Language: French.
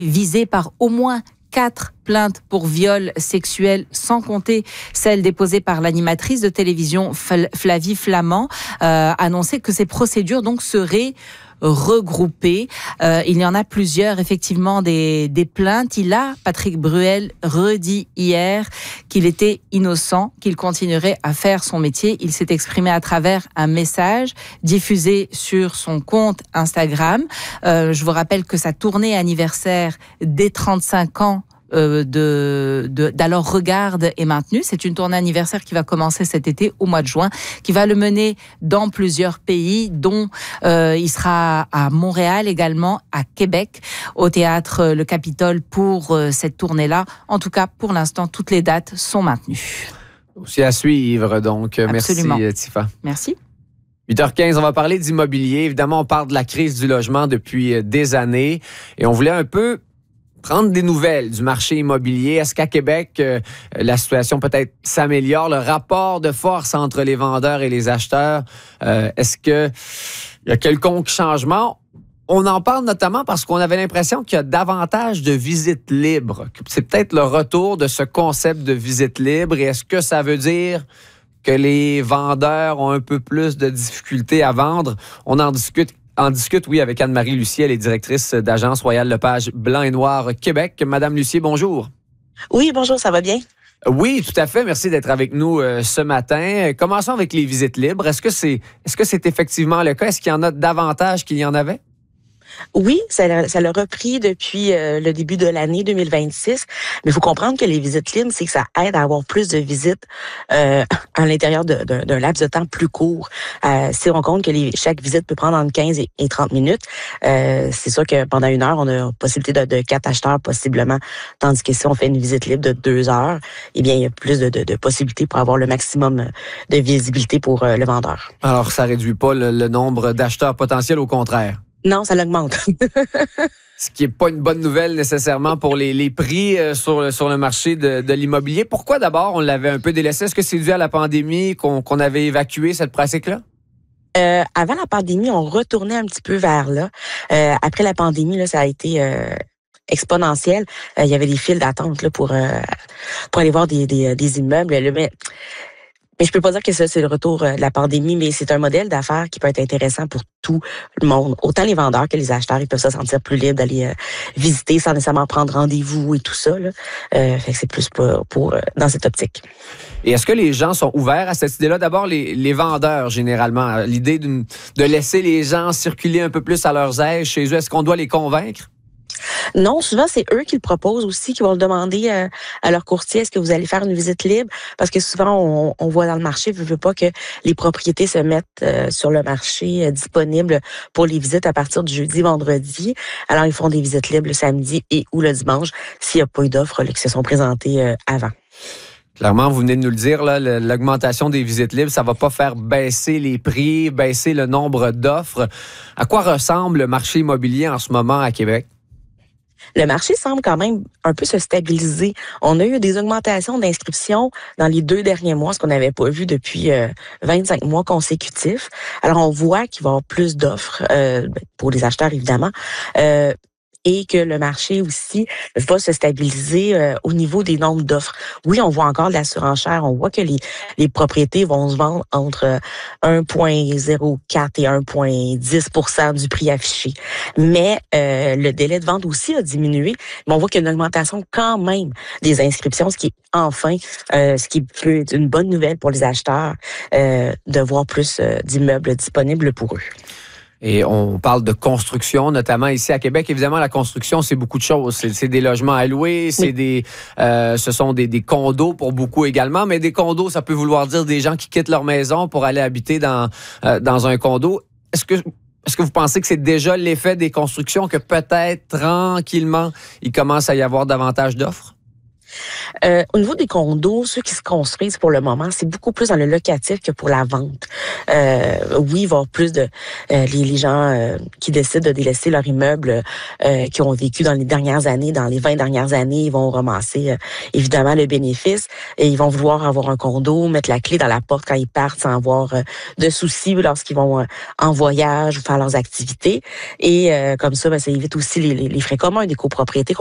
visé par au moins 4 plaintes pour viol sexuel, sans compter celle déposée par l'animatrice de télévision Flavie Flament, annonçait que ces procédures donc seraient regroupées. Il y en a plusieurs, effectivement, des plaintes. Patrick Bruel, redit hier qu'il était innocent, qu'il continuerait à faire son métier. Il s'est exprimé à travers un message diffusé sur son compte Instagram. Je vous rappelle que sa tournée anniversaire des 35 ans d'Alors Regarde est maintenue. C'est une tournée anniversaire qui va commencer cet été au mois de juin, qui va le mener dans plusieurs pays, dont il sera à Montréal également, à Québec, au théâtre Le Capitole pour cette tournée-là. En tout cas, pour l'instant, toutes les dates sont maintenues. Aussi à suivre, donc. Absolument. Merci, Tifa. Merci. 8h15, on va parler d'immobilier. Évidemment, on parle de la crise du logement depuis des années et on voulait un peu prendre des nouvelles du marché immobilier. Est-ce qu'à Québec, la situation peut-être s'améliore? Le rapport de force entre les vendeurs et les acheteurs, est-ce qu'il y a quelconque changement? On en parle notamment parce qu'on avait l'impression qu'il y a davantage de visites libres. C'est peut-être le retour de ce concept de visite libre. Et est-ce que ça veut dire que les vendeurs ont un peu plus de difficultés à vendre? On en discute, oui, avec Anne-Marie Lucier, elle est directrice d'agence Royal Lepage Blanc et Noir Québec. Madame Lucier, bonjour. Oui, bonjour, ça va bien? Oui, tout à fait. Merci d'être avec nous ce matin. Commençons avec les visites libres. Est-ce que c'est effectivement le cas? Est-ce qu'il y en a davantage qu'il y en avait? Oui, ça l'a repris depuis le début de l'année 2026. Mais il faut comprendre que les visites libres, c'est que ça aide à avoir plus de visites à l'intérieur d'un laps de temps plus court. Si on compte que chaque visite peut prendre entre 15 et 30 minutes, c'est sûr que pendant 1 heure, on a la possibilité de 4 acheteurs possiblement. Tandis que si on fait une visite libre de 2 heures, eh bien, il y a plus de possibilités pour avoir le maximum de visibilité pour le vendeur. Alors, ça réduit pas le nombre d'acheteurs potentiels, au contraire? Non, ça l'augmente. Ce qui n'est pas une bonne nouvelle nécessairement pour les prix sur le marché de l'immobilier. Pourquoi d'abord on l'avait un peu délaissé? Est-ce que c'est dû à la pandémie qu'on avait évacué cette pratique-là? Avant la pandémie, on retournait un petit peu vers là. Après la pandémie, là, ça a été exponentiel. Il y avait des files d'attente là, pour aller voir des immeubles. Là, mais je peux pas dire que ça, c'est le retour de la pandémie, mais c'est un modèle d'affaires qui peut être intéressant pour tout le monde. Autant les vendeurs que les acheteurs, ils peuvent se sentir plus libres d'aller visiter sans nécessairement prendre rendez-vous et tout ça. Là. Fait que c'est plus pour dans cette optique. Et est-ce que les gens sont ouverts à cette idée-là? D'abord, les vendeurs, généralement. L'idée de laisser les gens circuler un peu plus à leurs aises chez eux, est-ce qu'on doit les convaincre? Non, souvent, c'est eux qui le proposent aussi, qui vont le demander à leur courtier, est-ce que vous allez faire une visite libre? Parce que souvent, on voit dans le marché, je veux pas que les propriétés se mettent sur le marché disponibles pour les visites à partir du jeudi, vendredi. Alors, ils font des visites libres le samedi et ou le dimanche, s'il n'y a pas eu d'offres qui se sont présentées avant. Clairement, vous venez de nous le dire, là, l'augmentation des visites libres, ça va pas faire baisser les prix, baisser le nombre d'offres. À quoi ressemble le marché immobilier en ce moment à Québec? Le marché semble quand même un peu se stabiliser. On a eu des augmentations d'inscriptions dans les 2 derniers mois, ce qu'on n'avait pas vu depuis 25 mois consécutifs. Alors, on voit qu'il va y avoir plus d'offres pour les acheteurs, évidemment. Et que le marché aussi va se stabiliser au niveau des nombres d'offres. Oui, on voit encore de la surenchère. On voit que les propriétés vont se vendre entre 1,04 et 1,10% du prix affiché. Mais le délai de vente aussi a diminué. Mais on voit qu'il y a une augmentation quand même des inscriptions, ce qui est enfin, ce qui peut être une bonne nouvelle pour les acheteurs, de voir plus d'immeubles disponibles pour eux. Et on parle de construction, notamment ici à Québec. Évidemment, la construction, c'est beaucoup de choses. C'est des logements à louer, ce sont des condos pour beaucoup également. Mais des condos, ça peut vouloir dire des gens qui quittent leur maison pour aller habiter dans un condo. Est-ce que vous pensez que c'est déjà l'effet des constructions, que peut-être tranquillement, il commence à y avoir davantage d'offres? Au niveau des condos, ceux qui se construisent pour le moment, c'est beaucoup plus dans le locatif que pour la vente. Oui, il va y avoir plus de les gens qui décident de délaisser leur immeuble, qui ont vécu dans les dernières années, dans les 20 dernières années, ils vont ramasser évidemment le bénéfice et ils vont vouloir avoir un condo, mettre la clé dans la porte quand ils partent sans avoir de soucis lorsqu'ils vont en voyage ou faire leurs activités. Et comme ça, ça évite aussi les frais communs des copropriétés